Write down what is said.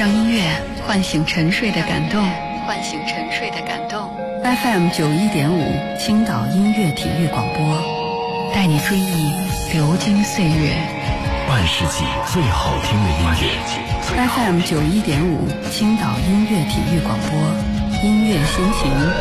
让音乐唤醒沉睡的感动。FM 91.5青岛音乐体育广播，带你追忆流金岁月， 半世纪最好听的音乐。 FM 91.5青岛音乐体育广播，音乐心情。